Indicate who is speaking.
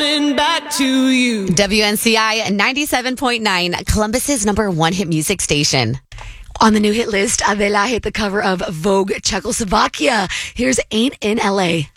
Speaker 1: coming back to you.
Speaker 2: WNCI 97.9, Columbus's #1 hit music station. On the new hit list, Adela hit the cover of Vogue Czechoslovakia. Here's Ain't in LA.